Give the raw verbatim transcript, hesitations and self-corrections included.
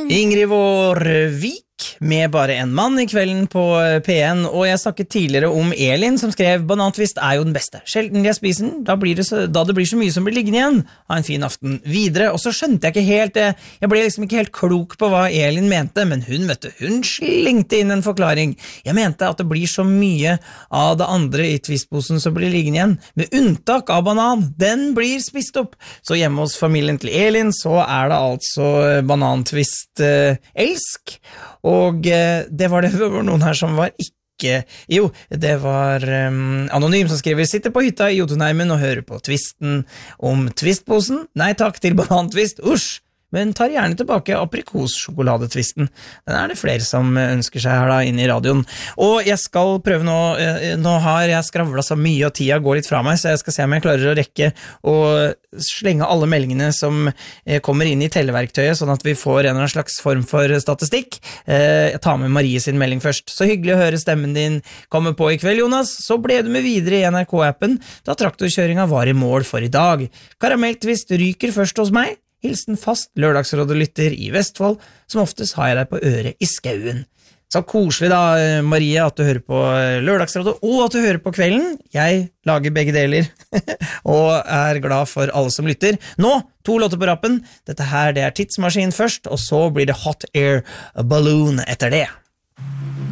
Ingrid Vårvik med bare en mann I kvelden på P en, og jeg snakket tidligere om Elin som skrev «Banantvist er jo den beste. Sjelden jeg spiser den, da, blir det så, da det blir så mye som blir liggende igjen. Ha en fin aften videre.» Og så skjønte jeg ikke helt, jeg ble liksom ikke helt klok på hva Elin mente, men hun, vet du, hun slengte inn en forklaring. Jeg mente at det blir så mye av det andre I tvistposen som blir liggende igjen, med unntak av banan. Den blir spist opp. Så hjemme hos familien til Elin så er det altså banantvist eh, elsk, og eh, det var det var noen her som var ikke jo, det var um, Anonym som skriver «Sitter på hytta I Jotunheimen og hører på tvisten om tvistposen. Nei takk til banantvist, usj! Men tar gjerne tilbake aprikossjokoladetvisten. Den er det flere som ønsker seg her da inne I radioen. Og jeg skal prøve nå, nå har jeg skravlet så mye og tida går litt fra meg, så jeg skal se om jeg klarer å rekke å slenge alle meldingene som kommer inn I telleverktøyet, sånn at vi får en eller annen slags form for statistikk. Jeg tar med Marie sin melding først. Så hyggelig å høre stemmen din komme på I kveld, Jonas. Så ble du med videre I N R K-appen, da traktorkjøringa var I mål for I dag. Karamelltvist ryker først hos meg. Hilsen fast lørdagsrådelytter I Vestfold, som oftest har jeg deg på øret I skauen. Så koselig da, Marie, at du hører på lørdagsrådet, og at du hører på kvelden. Jeg lager begge deler, og er glad for alle som lytter. Nå, to låter på rappen. Dette her, det er Tidsmaskin først, og så blir det Hot Air Balloon etter det.